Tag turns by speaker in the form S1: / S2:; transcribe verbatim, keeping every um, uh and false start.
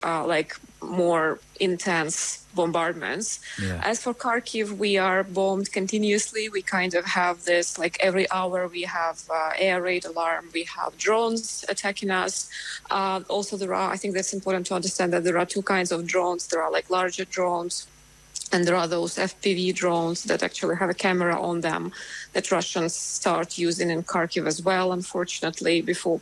S1: uh, like more intense bombardments.
S2: Yeah.
S1: As for Kharkiv, we are bombed continuously. We kind of have this, like every hour we have uh, air raid alarm, we have drones attacking us. Uh, also, there are, I think that's important to understand that there are two kinds of drones. There are like larger drones, and there are those F P V drones that actually have a camera on them that Russians start using in Kharkiv as well, unfortunately, before